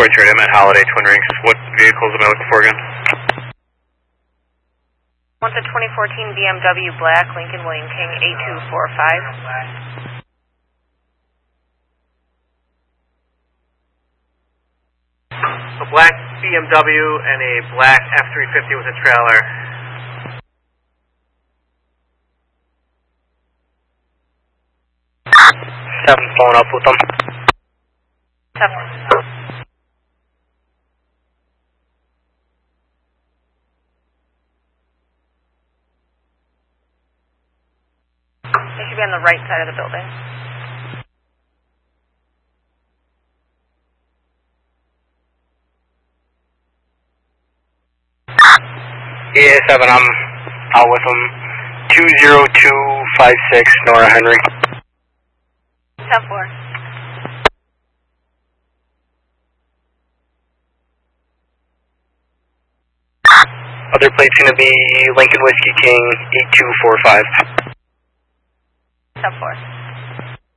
Portrait, I'm at Holiday Twin Rings. What vehicles am I looking for again? Want the 2014 BMW Black Lincoln William King 8245. A black BMW and a black F-350 with a trailer. Seven, following up with them. They should be on the right side of the building. Yeah, 7, I'm out with them. 20256 Nora Henry. 10-4. Other plate's going to be Lincoln Whiskey King 8245. 10-4.